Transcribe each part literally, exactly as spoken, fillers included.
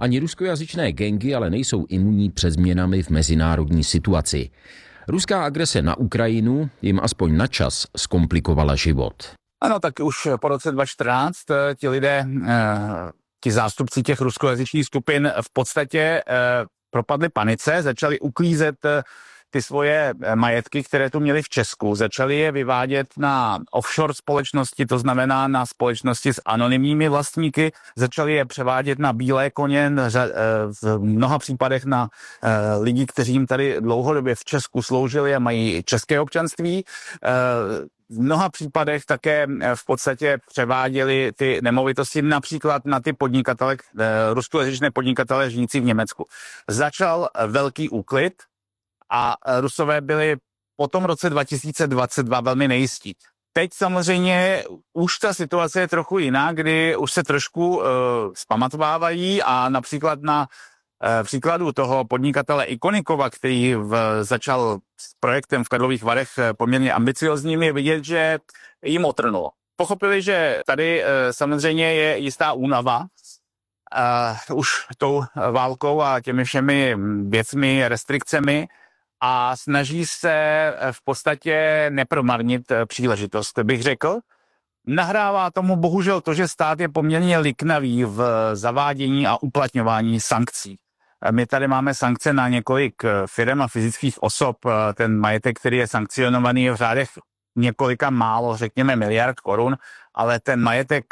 Ani ruskojazyčné gangy ale nejsou imunní před změnami v mezinárodní situaci. Ruská agrese na Ukrajinu jim aspoň na čas zkomplikovala život. Ano, tak už po roce dva tisíce čtrnáct ti lidé, ti zástupci těch ruskojazyčných skupin v podstatě propadli panice, začali uklízet ty svoje majetky, které tu měli v Česku, začali je vyvádět na offshore společnosti, to znamená na společnosti s anonymními vlastníky, začali je převádět na bílé koně, v mnoha případech na lidi, kteří jim tady dlouhodobě v Česku sloužili a mají české občanství. V mnoha případech také v podstatě převáděli ty nemovitosti například na ty podnikatele, ruskojazyčné podnikatele žijící v Německu. Začal velký úklid a Rusové byli po tom roce dva tisíce dvacet dva velmi nejistí. Teď samozřejmě už ta situace je trochu jiná, kdy už se trošku uh, zpamatovávají a například na uh, příkladu toho podnikatele Ikonikova, který v, začal s projektem v Karlových Varech poměrně ambiciozním, je vidět, že jim otrnulo. Pochopili, že tady uh, samozřejmě je jistá únava uh, už tou válkou a těmi všemi věcmi, restrikcemi, a snaží se v podstatě nepromarnit příležitost, bych řekl. Nahrává tomu bohužel to, že stát je poměrně liknavý v zavádění a uplatňování sankcí. My tady máme sankce na několik firem a fyzických osob. Ten majetek, který je sankcionovaný, je v řádech několika málo, řekněme, miliard korun, ale ten majetek,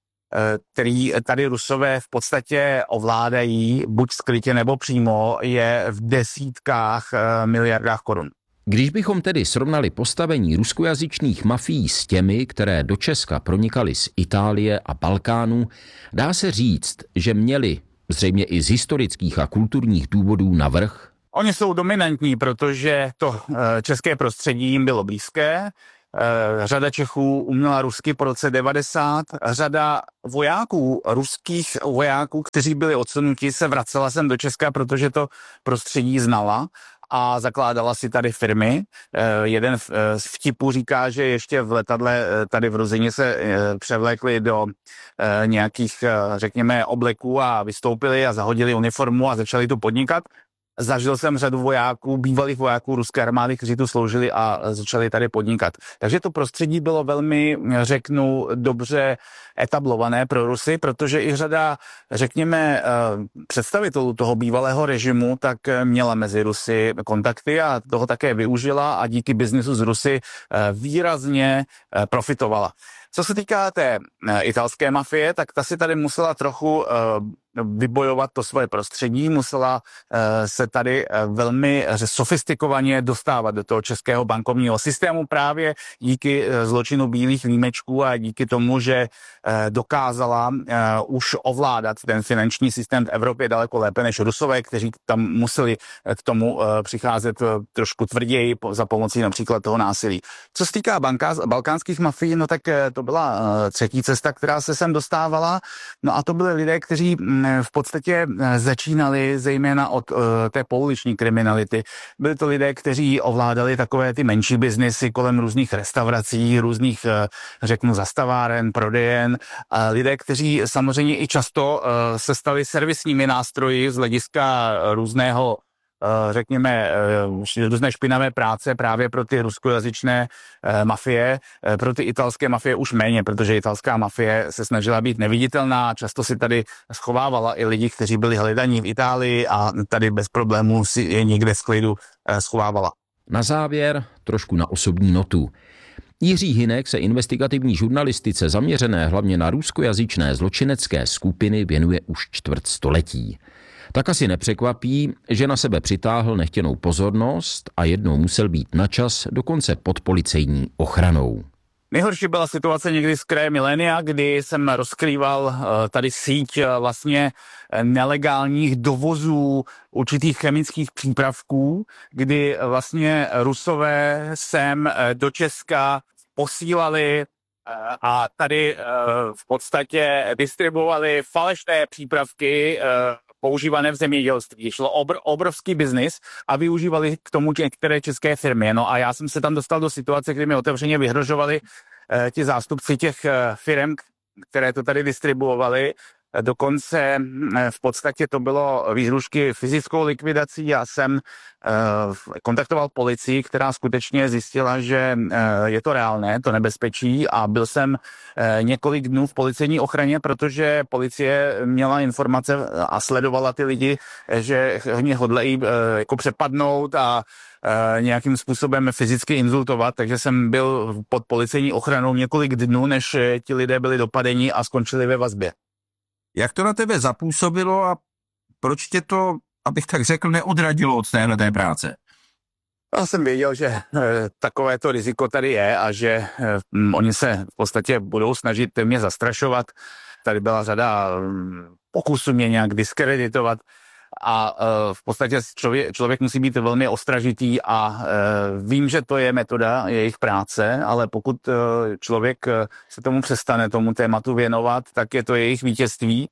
který tady Rusové v podstatě ovládají, buď skrytě nebo přímo, je v desítkách miliardách korun. Když bychom tedy srovnali postavení ruskojazyčných mafií s těmi, které do Česka pronikaly z Itálie a Balkánu, dá se říct, že měli zřejmě i z historických a kulturních důvodů navrch? Oni jsou dominantní, protože to české prostředí jim bylo blízké. Řada Čechů uměla rusky po roce devadesát, řada vojáků, ruských vojáků, kteří byli odsunuti, se vracela sem do Česka, protože to prostředí znala a zakládala si tady firmy. Jeden z vtipů říká, že ještě v letadle tady v Ruzyni se převlékli do nějakých, řekněme, obleků a vystoupili a zahodili uniformu a začali tu podnikat. Zažil jsem řadu vojáků, bývalých vojáků ruské armády, kteří tu sloužili a začali tady podnikat. Takže to prostředí bylo velmi, řeknu, dobře etablované pro Rusy, protože i řada, řekněme, představitelů toho bývalého režimu tak měla mezi Rusy kontakty a toho také využila a díky biznisu s Rusy výrazně profitovala. Co se týká té italské mafie, tak ta si tady musela trochu vybojovat to svoje prostředí, musela se tady velmi sofistikovaně dostávat do toho českého bankovního systému právě díky zločinu bílých límečků a díky tomu, že dokázala už ovládat ten finanční systém v Evropě daleko lépe než Rusové, kteří tam museli k tomu přicházet trošku tvrději za pomocí například toho násilí. Co se týká banka, balkánských mafií, no tak to byla třetí cesta, která se sem dostávala. No a to byli lidé, kteří v podstatě začínali zejména od uh, té pouliční kriminality. Byli to lidé, kteří ovládali takové ty menší biznesy kolem různých restaurací, různých, uh, řeknu, zastaváren, prodejen. A lidé, kteří samozřejmě i často uh, se stali servisními nástroji z hlediska různého řekněme, různé špinavé práce právě pro ty ruskojazyčné mafie, pro ty italské mafie už méně, protože italská mafie se snažila být neviditelná, často si tady schovávala i lidi, kteří byli hledaní v Itálii a tady bez problémů si je někde z klidu schovávala. Na závěr trošku na osobní notu. Jiří Hynek se investigativní žurnalistice zaměřené hlavně na ruskojazyčné zločinecké skupiny věnuje už čtvrt století. Tak asi nepřekvapí, že na sebe přitáhl nechtěnou pozornost a jednou musel být načas dokonce pod policejní ochranou. Nejhorší byla situace někdy z kraje milénia, kdy jsem rozkrýval tady síť vlastně nelegálních dovozů určitých chemických přípravků, kdy vlastně Rusové sem do Česka posílali a tady v podstatě distribuovali falešné přípravky používané v zemědělství. Šlo obr, obrovský biznis a využívali k tomu některé české firmy. No a já jsem se tam dostal do situace, kdy mi otevřeně vyhrožovali eh, ti zástupci těch eh, firm, které to tady distribuovali Dokonce v podstatě to bylo výhrušky fyzickou likvidací. Já jsem kontaktoval policii, která skutečně zjistila, že je to reálné, to nebezpečí, a byl jsem několik dnů v policejní ochraně, protože policie měla informace a sledovala ty lidi, že mě hodlají jako přepadnout a nějakým způsobem fyzicky insultovat, takže jsem byl pod policejní ochranou několik dnů, než ti lidé byli dopadeni a skončili ve vazbě. Jak to na tebe zapůsobilo a proč tě to, abych tak řekl, neodradilo od téhleté práce? Já jsem věděl, že e, takovéto riziko tady je a že e, m, oni se v podstatě budou snažit mě zastrašovat. Tady byla řada m, pokusů mě nějak diskreditovat a e, v podstatě člověk, člověk musí být velmi ostražitý a e, vím, že to je metoda jejich práce, ale pokud e, člověk se tomu přestane, tomu tématu věnovat, tak je to jejich vítězství.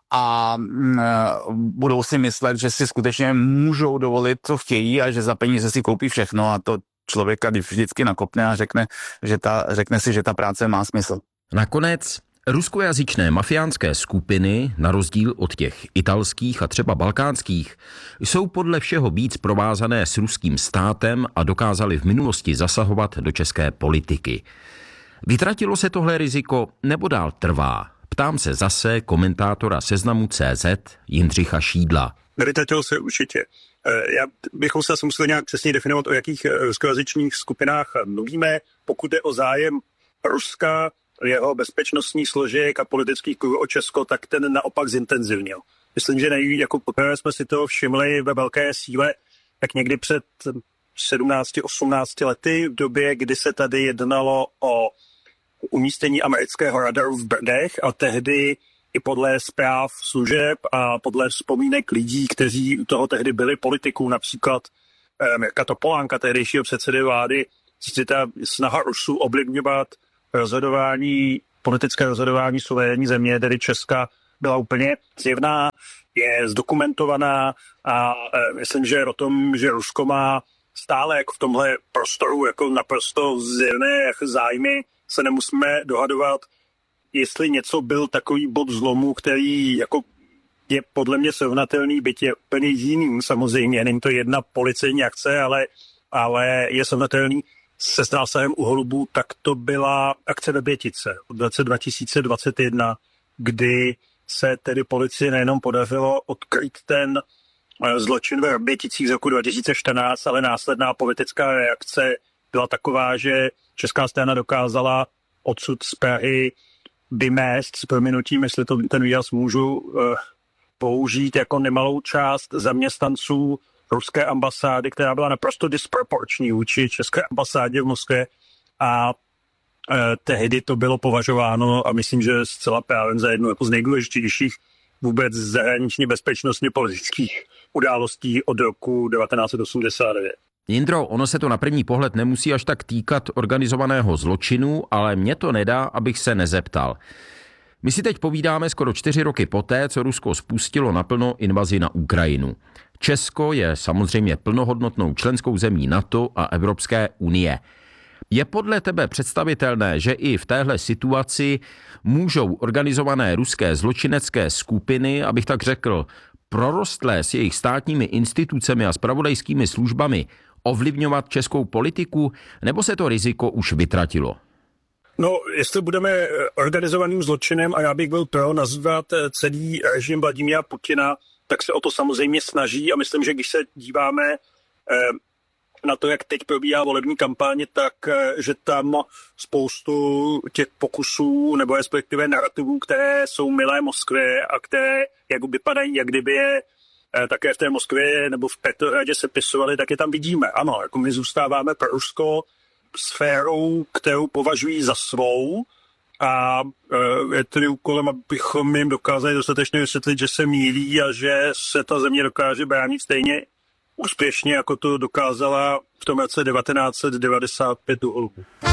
A m, budou si myslet, že si skutečně můžou dovolit, co chtějí a že za peníze si koupí všechno a to člověka vždycky nakopne a řekne, že ta, řekne si, že ta práce má smysl. Nakonec ruskojazyčné mafiánské skupiny, na rozdíl od těch italských a třeba balkánských, jsou podle všeho víc provázané s ruským státem a dokázali v minulosti zasahovat do české politiky. Vytratilo se tohle riziko nebo dál trvá? Ptám se zase komentátora Seznamu tečka cé zet Jindřicha Šídla. Vytratilo se určitě. Já bychom se asi museli nějak přesně definovat, o jakých ruskojazyčných skupinách mluvíme. Pokud je o zájem Ruska, jeho bezpečnostních složek a politických kruhů o Česko, tak ten naopak zintenzivnil. Myslím, že nej, jako poprvé jsme si toho všimli ve velké síle, tak někdy před sedmnácti osmnácti lety, v době, kdy se tady jednalo o umístění amerického radaru v Brdech a tehdy i podle zpráv služeb a podle vzpomínek lidí, kteří u toho tehdy byli politiků, například Mirka Topolánka, tehdejšího předsedy vlády, si ta snaha Rusů ovlivňovat rozhodování, politické rozhodování suverénní země, tedy Česka, byla úplně zjevná, je zdokumentovaná a e, myslím, že o tom, že Rusko má stále jako v tomhle prostoru jako naprosto zjevné zájmy, se nemusíme dohadovat, jestli něco byl takový bod zlomu, který jako je podle mě srovnatelný, byť je úplně jiným samozřejmě, není to jedna policejní akce, ale, ale je srovnatelný se zásahem u Holubů, tak to byla akce Vrbětice od roce dva tisíce dvacet jedna, kdy se tedy policii nejenom podařilo odkryt ten zločin ve Vrběticích z roku dva tisíce čtrnáct, ale následná politická reakce byla taková, že česká strana dokázala odsud z Prahy vymést s prominutím, jestli to ten výraz můžu eh, použít, jako nemalou část zaměstnanců ruské ambasády, která byla naprosto disproporční vůči české ambasádě v Moskvě a eh, tehdy to bylo považováno a myslím, že zcela právě za jednu jako z nejdůležitějších vůbec zahraničně bezpečnostně politických událostí od roku devatenáct set osmdesát devět. Jindro, ono se to na první pohled nemusí až tak týkat organizovaného zločinu, ale mě to nedá, abych se nezeptal. My si teď povídáme skoro čtyři roky poté, co Rusko spustilo naplno invazi na Ukrajinu. Česko je samozřejmě plnohodnotnou členskou zemí NATO a Evropské unie. Je podle tebe představitelné, že i v téhle situaci můžou organizované ruské zločinecké skupiny, abych tak řekl, prorostlé s jejich státními institucemi a zpravodajskými službami, ovlivňovat českou politiku, nebo se to riziko už vytratilo? No, jestli budeme organizovaným zločinem, a já bych byl pro nazvat celý režim Vladimíra Putina, tak se o to samozřejmě snaží a myslím, že když se díváme na to, jak teď probíhá volební kampaně, tak že tam spoustu těch pokusů nebo respektive narrativů, které jsou milé Moskvě a které jak vypadají, jak kdyby je také v té Moskvě nebo v Petrohradě sepisovali, tak je tam vidíme. Ano, jako my zůstáváme pro Rusko sférou, kterou považují za svou a je tedy úkolem, abychom jim dokázali dostatečně vysvětlit, že se mýlí a že se ta země dokáže bránit stejně úspěšně, jako to dokázala v tom roce devatenáct set devadesát pět u Holubů.